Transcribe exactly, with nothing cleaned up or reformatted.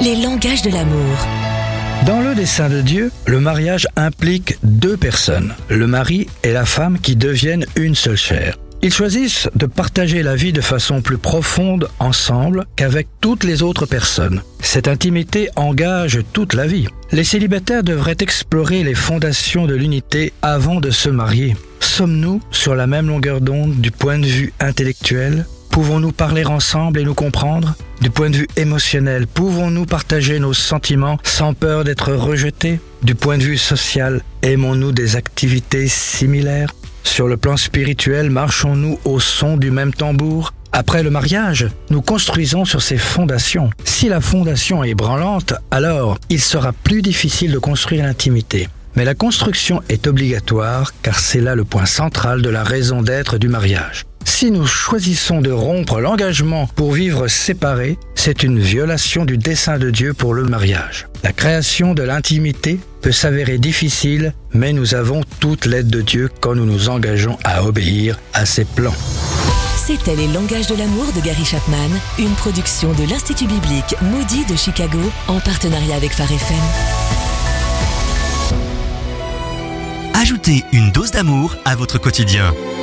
Les langages de l'amour. Dans le dessein de Dieu, le mariage implique deux personnes, le mari et la femme qui deviennent une seule chair. Ils choisissent de partager la vie de façon plus profonde ensemble qu'avec toutes les autres personnes. Cette intimité engage toute la vie. Les célibataires devraient explorer les fondations de l'unité avant de se marier. Sommes-nous sur la même longueur d'onde du point de vue intellectuel ? Pouvons-nous parler ensemble et nous comprendre ? Du point de vue émotionnel, pouvons-nous partager nos sentiments sans peur d'être rejetés ? Du point de vue social, aimons-nous des activités similaires ? Sur le plan spirituel, marchons-nous au son du même tambour ? Après le mariage, nous construisons sur ces fondations. Si la fondation est branlante, alors il sera plus difficile de construire l'intimité. Mais la construction est obligatoire car c'est là le point central de la raison d'être du mariage. Si nous choisissons de rompre l'engagement pour vivre séparés, c'est une violation du dessein de Dieu pour le mariage. La création de l'intimité peut s'avérer difficile, mais nous avons toute l'aide de Dieu quand nous nous engageons à obéir à ses plans. C'était Les langages de l'amour de Gary Chapman, une production de l'Institut biblique Moody de Chicago en partenariat avec Phare F M. Ajoutez une dose d'amour à votre quotidien.